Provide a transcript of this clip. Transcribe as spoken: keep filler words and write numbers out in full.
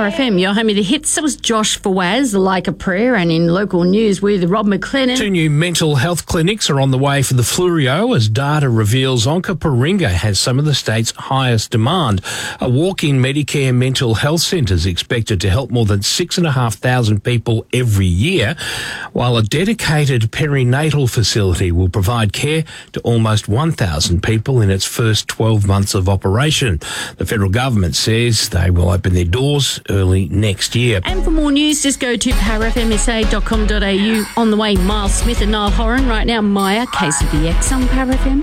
F M, your home of the hits. That was Josh Fawaz, Like a Prayer, and in local news with Rob McLennan. Two new mental health clinics are on the way for the Fleurieu as data reveals Onkaparinga has some of the state's highest demand. A walk-in Medicare mental health centre is expected to help more than six and a half thousand people every year, while a dedicated perinatal facility will provide care to almost one thousand people in its first twelve months of operation. The federal government says they will open their doors early next year. And for more news, just go to power f m s a dot com dot a u. On the way, Miles Smith and Niall Horan. Right now, Maya, K C B X on Power F M.